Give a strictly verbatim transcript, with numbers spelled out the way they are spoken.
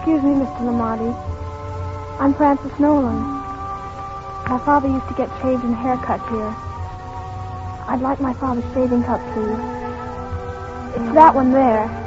Excuse me, Mister Lamarty. I'm Francis Nolan. My father used to get shaved and haircuts here. I'd like my father's shaving cup, please. It's that one there.